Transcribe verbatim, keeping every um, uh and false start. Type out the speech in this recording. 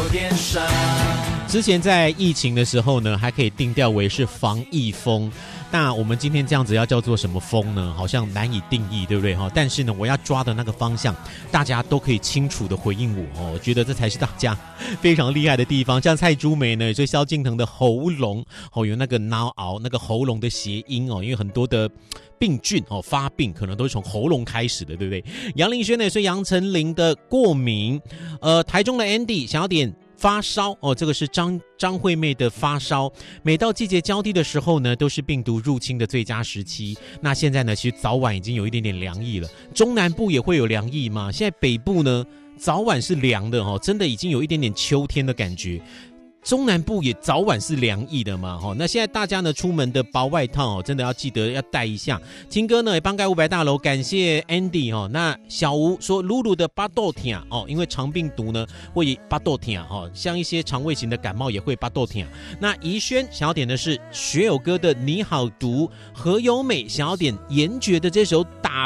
点声。 之前在疫情的时候呢，还可以定调为是防疫风。那我们今天这样子要叫做什么风呢？好像难以定义，对不对？但是呢，我要抓的那个方向，大家都可以清楚的回应我。我觉得这才是大家非常厉害的地方。像蔡珠梅呢，所以萧敬腾的喉咙有那个挠熬，那个喉咙的谐音哦，因为很多的病菌哦发病可能都是从喉咙开始的，对不对？杨林轩呢，所以杨丞琳的过敏。呃，台中的 Andy 想要点发烧哦，这个是张张惠妹的发烧。每到季节交替的时候呢，都是病毒入侵的最佳时期。那现在呢，其实早晚已经有一点点凉意了。中南部也会有凉意吗？现在北部呢，早晚是凉的哦，真的已经有一点点秋天的感觉。中南部也早晚是凉意的嘛，那现在大家呢出门的薄外套真的要记得要带一下。听歌呢也帮盖五百大楼，感谢 Andy 那小吴说露露的巴豆痛因为肠病毒呢会巴豆痛，像一些肠胃型的感冒也会巴豆痛。那怡轩想要点的是学友哥的你好毒，何优美想要点严爵的这首打